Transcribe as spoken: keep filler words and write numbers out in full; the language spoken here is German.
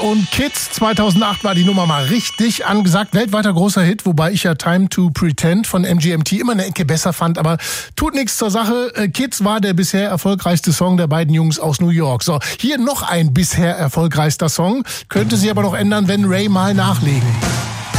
Und Kids zweitausendacht war die Nummer mal richtig angesagt. Weltweiter großer Hit, wobei ich ja Time to Pretend von M G M T immer eine Ecke besser fand. Aber tut nichts zur Sache. Kids war der bisher erfolgreichste Song der beiden Jungs aus New York. So, hier noch ein bisher erfolgreichster Song. Könnte sich aber noch ändern, wenn Ray mal nachlegen.